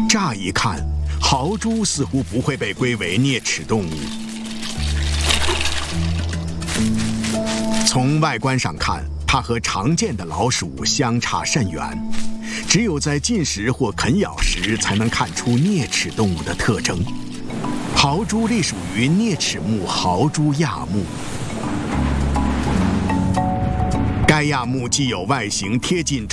乍一看，豪猪似乎不会被归为啮齿动物。从外观上看，它和常见的老鼠相差甚远，只有在进食或啃咬时才能看出啮齿动物的特征。豪猪隶属于啮齿目豪猪亚目。该亚目既有外形贴近